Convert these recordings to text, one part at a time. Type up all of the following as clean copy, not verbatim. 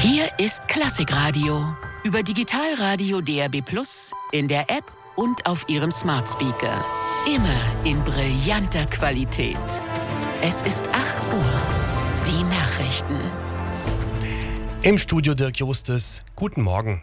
Hier ist Klassikradio. Über Digitalradio DAB+, in der App und auf Ihrem Smart Speaker. Immer in brillanter Qualität. Es ist 8 Uhr. Die Nachrichten. Im Studio Dirk Justus. Guten Morgen.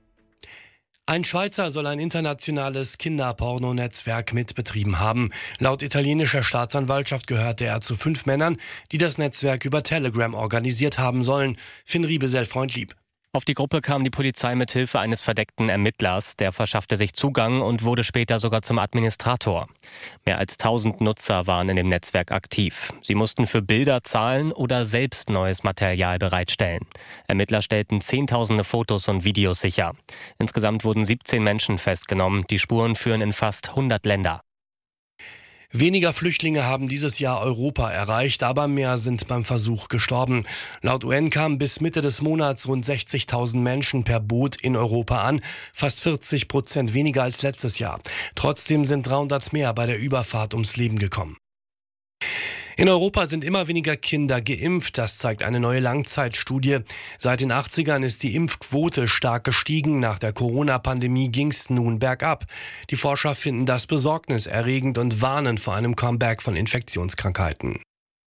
Ein Schweizer soll ein internationales Kinderporno-Netzwerk mitbetrieben haben. Laut italienischer Staatsanwaltschaft gehörte er zu 5 Männern, die das Netzwerk über Telegram organisiert haben sollen. Finn Riebesell-Freundlieb. Auf die Gruppe kam die Polizei mit Hilfe eines verdeckten Ermittlers. Der verschaffte sich Zugang und wurde später sogar zum Administrator. Mehr als 1000 Nutzer waren in dem Netzwerk aktiv. Sie mussten für Bilder zahlen oder selbst neues Material bereitstellen. Ermittler stellten Zehntausende Fotos und Videos sicher. Insgesamt wurden 17 Menschen festgenommen. Die Spuren führen in fast 100 Länder. Weniger Flüchtlinge haben dieses Jahr Europa erreicht, aber mehr sind beim Versuch gestorben. Laut UN kamen bis Mitte des Monats rund 60.000 Menschen per Boot in Europa an, fast 40% weniger als letztes Jahr. Trotzdem sind 300 mehr bei der Überfahrt ums Leben gekommen. In Europa sind immer weniger Kinder geimpft, das zeigt eine neue Langzeitstudie. Seit den 80ern ist die Impfquote stark gestiegen. Nach der Corona-Pandemie ging es nun bergab. Die Forscher finden das besorgniserregend und warnen vor einem Comeback von Infektionskrankheiten.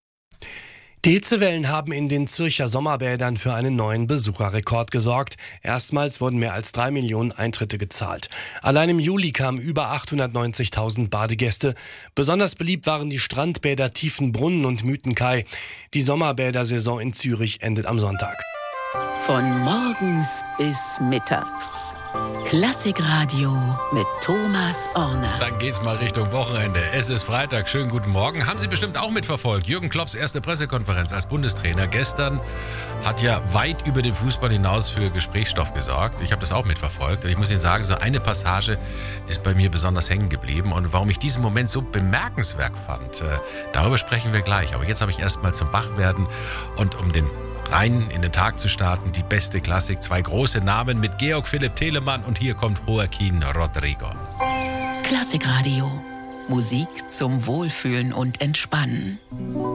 Die Hitzewellen haben in den Zürcher Sommerbädern für einen neuen Besucherrekord gesorgt. Erstmals wurden mehr als 3 Millionen Eintritte gezahlt. Allein im Juli kamen über 890.000 Badegäste. Besonders beliebt waren die Strandbäder Tiefenbrunnen und Mythenkai. Die Sommerbädersaison in Zürich endet am Sonntag. Von morgens bis mittags. Klassikradio mit Thomas Orner. Dann geht's mal Richtung Wochenende. Es ist Freitag. Schönen guten Morgen. Haben Sie bestimmt auch mitverfolgt. Jürgen Klopps erste Pressekonferenz als Bundestrainer gestern hat ja weit über den Fußball hinaus für Gesprächsstoff gesorgt. Ich habe das auch mitverfolgt. Und ich muss Ihnen sagen, so eine Passage ist bei mir besonders hängen geblieben. Und warum ich diesen Moment so bemerkenswert fand, darüber sprechen wir gleich. Aber jetzt habe ich erst mal zum Wachwerden und um den rein in den Tag zu starten, die beste Klassik, 2 große Namen mit Georg Philipp Telemann und hier kommt Joaquin Rodrigo. Klassikradio. Musik zum Wohlfühlen und Entspannen.